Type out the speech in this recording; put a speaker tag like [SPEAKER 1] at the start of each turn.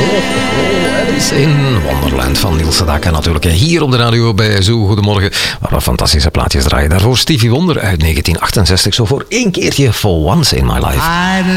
[SPEAKER 1] Alice in Wonderland van Niels Sedaka natuurlijk. Hier op de radio bij Zo Goedemorgen, waar we fantastische plaatjes draaien. Daarvoor Stevie Wonder uit 1968, zo voor één keertje For Once in My Life.